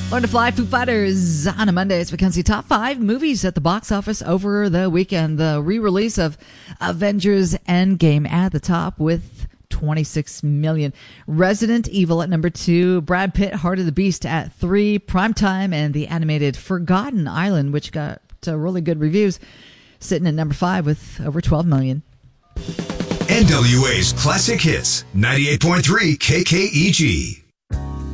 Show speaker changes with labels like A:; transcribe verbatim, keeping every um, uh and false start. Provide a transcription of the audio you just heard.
A: Learn to Fly, Foo Fighters on a Monday. It's Mackenzie Top five Movies at the box office over the weekend. The re-release of Avengers Endgame at the top with twenty-six million. Resident Evil at number two. Brad Pitt, Heart of the Beast at three. Primetime and the animated Forgotten Island, which got uh, really good reviews, sitting at number five with over twelve million.
B: N W A's Classic Hits, ninety-eight point three K K E G.